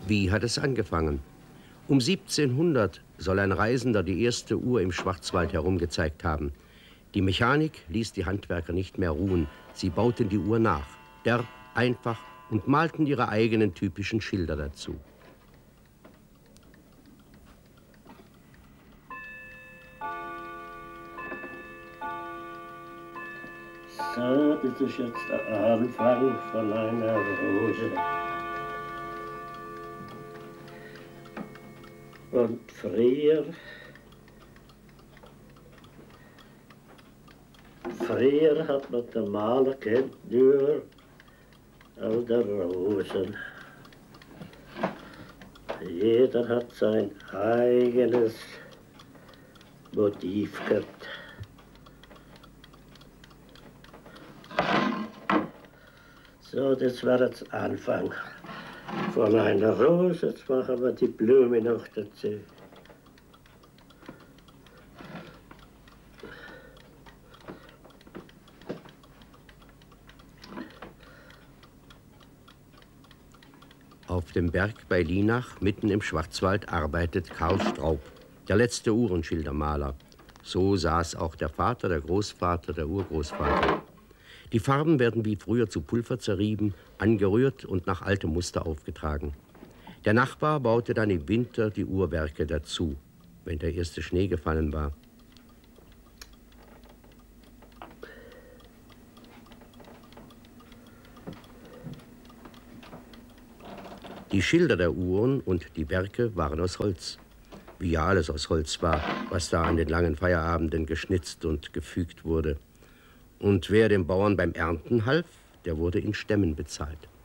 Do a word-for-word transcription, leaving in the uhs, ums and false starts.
Wie hat es angefangen? Um siebzehnhundert soll ein Reisender die erste Uhr im Schwarzwald herumgezeigt haben. Die Mechanik ließ die Handwerker nicht mehr ruhen. Sie bauten die Uhr nach, derb, einfach, und malten ihre eigenen typischen Schilder dazu. So, das ist jetzt der Anfang von einer Rose. Und früher, früher hat man den Maler kennt nur auf der Rosen. Jeder hat sein eigenes Motiv gehabt. So, das war jetzt Anfang von einer Rose. Jetzt machen wir die Blume noch dazu. Auf dem Berg bei Linach, mitten im Schwarzwald, arbeitet Karl Straub, der letzte Uhrenschildermaler. So saß auch der Vater, der Großvater, der Urgroßvater. Die Farben werden wie früher zu Pulver zerrieben, angerührt und nach altem Muster aufgetragen. Der Nachbar baute dann im Winter die Uhrwerke dazu, wenn der erste Schnee gefallen war. Die Schilder der Uhren und die Werke waren aus Holz, wie ja alles aus Holz war, was da an den langen Feierabenden geschnitzt und gefügt wurde. Und wer dem Bauern beim Ernten half, der wurde in Stämmen bezahlt.